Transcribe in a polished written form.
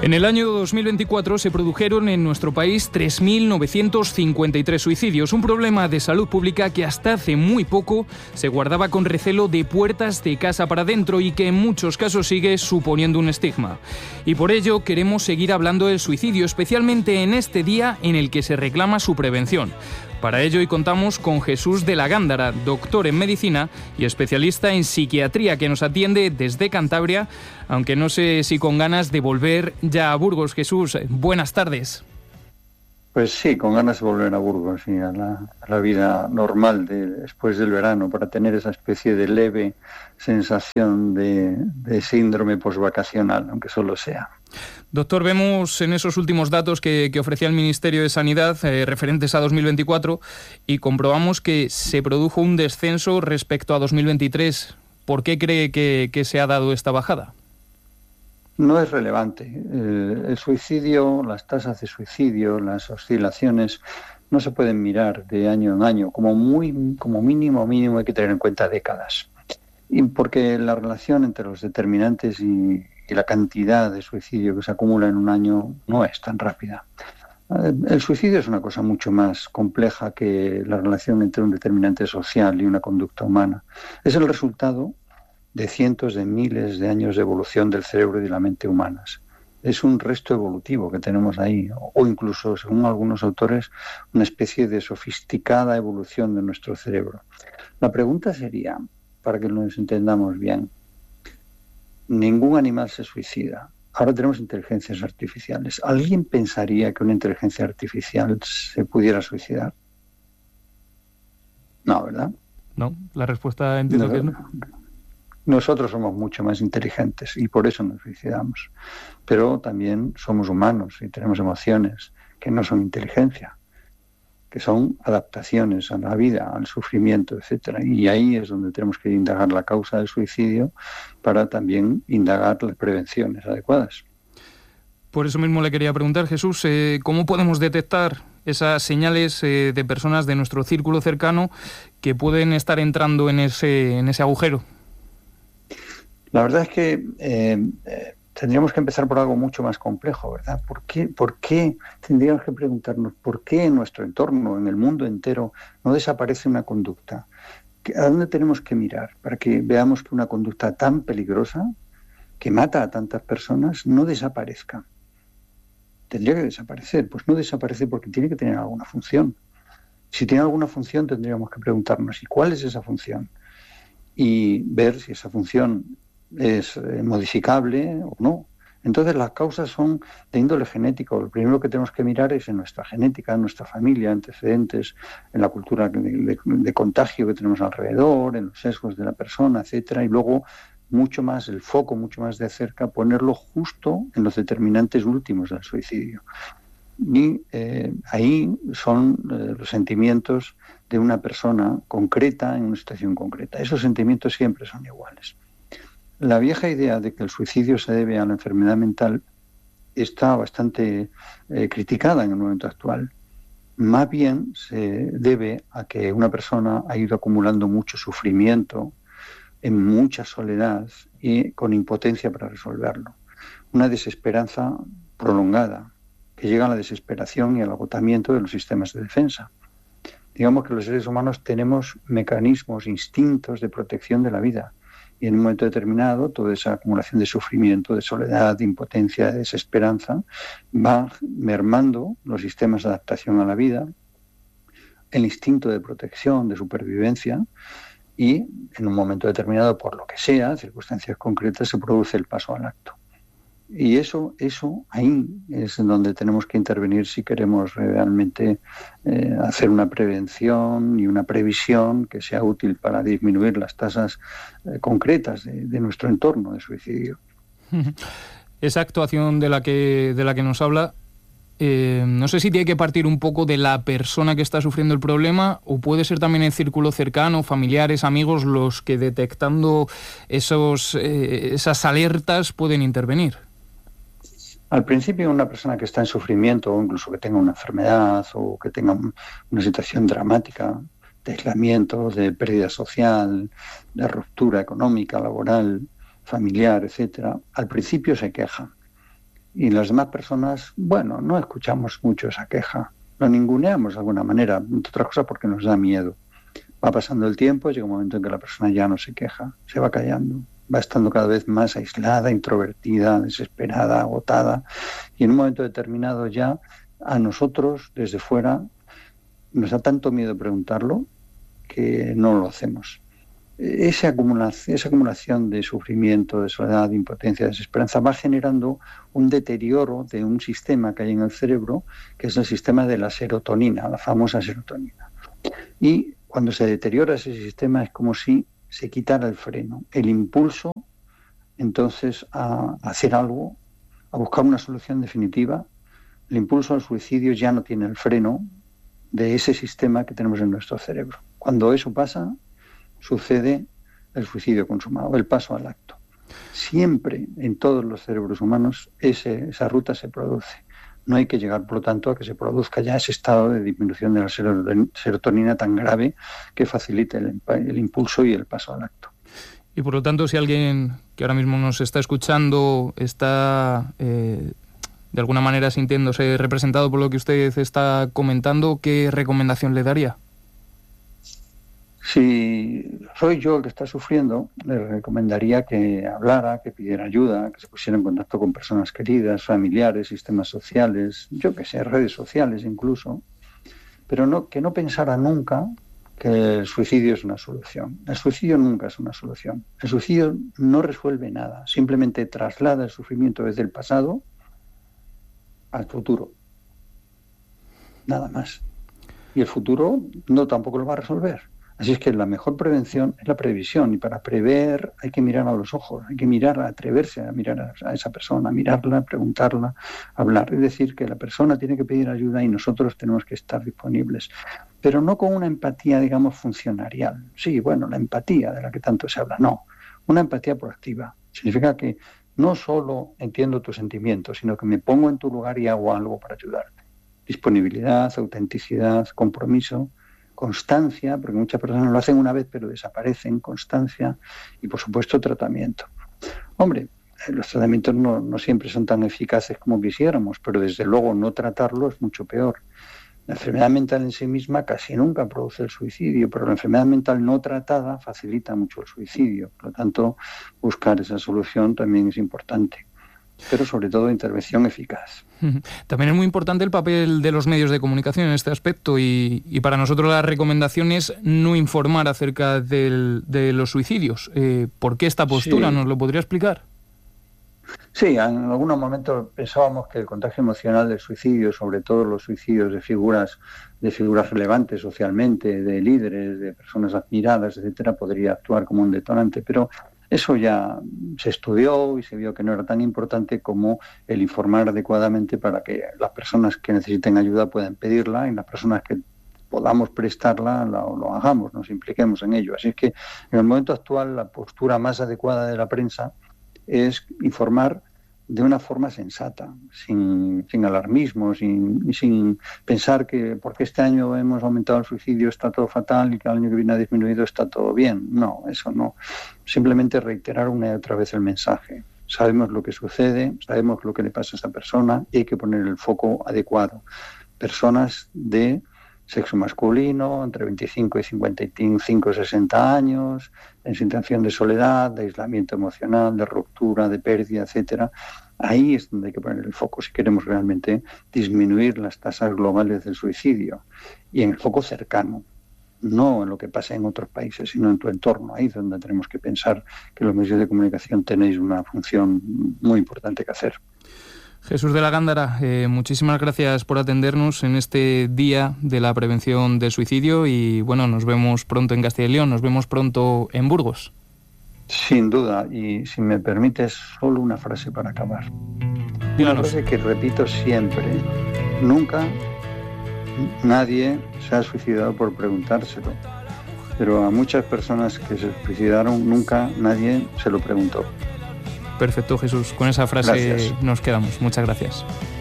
En el año 2024 se produjeron en nuestro país 3.953 suicidios, un problema de salud pública que hasta hace muy poco se guardaba con recelo de puertas de casa para adentro y que en muchos casos sigue suponiendo un estigma. Y por ello queremos seguir hablando del suicidio, especialmente en este día en el que se reclama su prevención. Para ello hoy contamos con Jesús de la Gándara, doctor en medicina y especialista en psiquiatría, que nos atiende desde Cantabria, aunque no sé si con ganas de volver ya a Burgos. Jesús, buenas tardes. Pues sí, con ganas de volver a Burgos, sí, a la vida normal después del verano, para tener esa especie de leve sensación de síndrome posvacacional, aunque solo sea. Doctor, vemos en esos últimos datos que ofrecía el Ministerio de Sanidad referentes a 2024 y comprobamos que se produjo un descenso respecto a 2023. ¿Por qué cree que se ha dado esta bajada? No es relevante. El suicidio, las tasas de suicidio, las oscilaciones no se pueden mirar de año en año. Como mínimo hay que tener en cuenta décadas. Y porque la relación entre los determinantes y la cantidad de suicidio que se acumula en un año no es tan rápida. El suicidio es una cosa mucho más compleja que la relación entre un determinante social y una conducta humana. Es el resultado de cientos de miles de años de evolución del cerebro y de la mente humanas. Es un resto evolutivo que tenemos ahí, o incluso, según algunos autores, una especie de sofisticada evolución de nuestro cerebro. La pregunta sería, para que nos entendamos bien, ningún animal se suicida. Ahora tenemos inteligencias artificiales. ¿Alguien pensaría que una inteligencia artificial se pudiera suicidar? No, ¿verdad? No, la respuesta entiendo que no. Nosotros somos mucho más inteligentes y por eso nos suicidamos. Pero también somos humanos y tenemos emociones que no son inteligencia, que son adaptaciones a la vida, al sufrimiento, etcétera. Y ahí es donde tenemos que indagar la causa del suicidio para también indagar las prevenciones adecuadas. Por eso mismo le quería preguntar, Jesús, ¿cómo podemos detectar esas señales de personas de nuestro círculo cercano que pueden estar entrando en ese agujero? La verdad es que tendríamos que empezar por algo mucho más complejo, ¿verdad? ¿Por qué tendríamos que preguntarnos por qué en nuestro entorno, en el mundo entero, no desaparece una conducta? ¿A dónde tenemos que mirar para que veamos que una conducta tan peligrosa, que mata a tantas personas, no desaparezca? Tendría que desaparecer. Pues no desaparece porque tiene que tener alguna función. Si tiene alguna función, tendríamos que preguntarnos, ¿y cuál es esa función? Y ver si esa función es modificable o no. Entonces las causas son de índole genético. Lo primero que tenemos que mirar es en nuestra genética, en nuestra familia, antecedentes, en la cultura de contagio que tenemos alrededor, en los sesgos de la persona, etcétera, y luego el foco mucho más de cerca, ponerlo justo en los determinantes últimos del suicidio. Y ahí son los sentimientos de una persona concreta en una situación concreta. Esos sentimientos siempre son iguales. La vieja idea de que el suicidio se debe a la enfermedad mental está bastante criticada en el momento actual. Más bien se debe a que una persona ha ido acumulando mucho sufrimiento, en mucha soledad y con impotencia para resolverlo. Una desesperanza prolongada, que llega a la desesperación y al agotamiento de los sistemas de defensa. Digamos que los seres humanos tenemos mecanismos, instintos de protección de la vida. Y en un momento determinado, toda esa acumulación de sufrimiento, de soledad, de impotencia, de desesperanza, va mermando los sistemas de adaptación a la vida, el instinto de protección, de supervivencia, y en un momento determinado, por lo que sea, circunstancias concretas, se produce el paso al acto. Y eso ahí es en donde tenemos que intervenir si queremos realmente hacer una prevención y una previsión que sea útil para disminuir las tasas concretas de nuestro entorno de suicidio. Esa actuación de la que nos habla, no sé si tiene que partir un poco de la persona que está sufriendo el problema o puede ser también el círculo cercano, familiares, amigos, los que detectando esas alertas pueden intervenir. Al principio, una persona que está en sufrimiento, o incluso que tenga una enfermedad, o que tenga una situación dramática de aislamiento, de pérdida social, de ruptura económica, laboral, familiar, etcétera, al principio se queja. Y las demás personas, bueno, no escuchamos mucho esa queja, lo ninguneamos de alguna manera, entre otras cosas porque nos da miedo. Va pasando el tiempo, llega un momento en que la persona ya no se queja, se va callando, va estando cada vez más aislada, introvertida, desesperada, agotada, y en un momento determinado ya a nosotros, desde fuera, nos da tanto miedo preguntarlo que no lo hacemos. Esa acumulación de sufrimiento, de soledad, de impotencia, de desesperanza va generando un deterioro de un sistema que hay en el cerebro, que es el sistema de la serotonina, la famosa serotonina. Y cuando se deteriora ese sistema es como si se quitara el freno, el impulso, entonces, a hacer algo, a buscar una solución definitiva. El impulso al suicidio ya no tiene el freno de ese sistema que tenemos en nuestro cerebro. Cuando eso pasa, sucede el suicidio consumado, el paso al acto. Siempre en todos los cerebros humanos esa ruta se produce. No hay que llegar, por lo tanto, a que se produzca ya ese estado de disminución de la serotonina tan grave que facilite el impulso y el paso al acto. Y por lo tanto, si alguien que ahora mismo nos está escuchando está de alguna manera sintiéndose representado por lo que usted está comentando, ¿qué recomendación le daría? Si soy yo el que está sufriendo, le recomendaría que hablara, que pidiera ayuda, que se pusiera en contacto con personas queridas, familiares, sistemas sociales, yo que sé, redes sociales incluso, pero que no pensara nunca que el suicidio es una solución. El suicidio nunca es una solución. El suicidio no resuelve nada, simplemente traslada el sufrimiento desde el pasado al futuro. Nada más. Y el futuro tampoco lo va a resolver. Así es que la mejor prevención es la previsión, y para prever hay que mirar a los ojos, hay que atreverse a mirar a esa persona, mirarla, preguntarla, hablar. Es decir, que la persona tiene que pedir ayuda y nosotros tenemos que estar disponibles, pero no con una empatía, digamos, funcionarial. Sí, bueno, la empatía de la que tanto se habla, no, una empatía proactiva. Significa que no solo entiendo tus sentimientos, sino que me pongo en tu lugar y hago algo para ayudarte. Disponibilidad, autenticidad, compromiso, constancia, porque muchas personas lo hacen una vez pero desaparecen, constancia, y por supuesto tratamiento. Hombre, los tratamientos no siempre son tan eficaces como quisiéramos, pero desde luego no tratarlo es mucho peor. La enfermedad mental en sí misma casi nunca produce el suicidio, pero la enfermedad mental no tratada facilita mucho el suicidio. Por lo tanto, buscar esa solución también es importante, pero sobre todo intervención eficaz. También es muy importante el papel de los medios de comunicación en este aspecto, y para nosotros la recomendación es no informar acerca de los suicidios. ¿Por qué esta postura? Sí. ¿Nos lo podría explicar? Sí, en algunos momentos pensábamos que el contagio emocional del suicidio, sobre todo los suicidios de figuras relevantes socialmente, de líderes, de personas admiradas, etcétera, podría actuar como un detonante, pero eso ya se estudió y se vio que no era tan importante como el informar adecuadamente para que las personas que necesiten ayuda puedan pedirla y las personas que podamos prestarla lo hagamos, nos impliquemos en ello. Así es que en el momento actual la postura más adecuada de la prensa es informar de una forma sensata, sin alarmismo, sin pensar que porque este año hemos aumentado el suicidio está todo fatal y que el año que viene ha disminuido está todo bien. No, eso no. Simplemente reiterar una y otra vez el mensaje. Sabemos lo que sucede, sabemos lo que le pasa a esa persona y hay que poner el foco adecuado. Personas de sexo masculino, entre 25 y 55, 60 años, en situación de soledad, de aislamiento emocional, de ruptura, de pérdida, etcétera. Ahí es donde hay que poner el foco si queremos realmente disminuir las tasas globales del suicidio. Y en el foco cercano, no en lo que pasa en otros países, sino en tu entorno. Ahí es donde tenemos que pensar que los medios de comunicación tenéis una función muy importante que hacer. Jesús de la Gándara, muchísimas gracias por atendernos en este día de la prevención del suicidio y bueno, nos vemos pronto en Castilla y León, nos vemos pronto en Burgos. Sin duda, y si me permites, solo una frase para acabar. Díganos. Una frase que repito siempre: nunca nadie se ha suicidado por preguntárselo, pero a muchas personas que se suicidaron nunca nadie se lo preguntó. Perfecto, Jesús. Con esa frase Nos quedamos. Muchas gracias.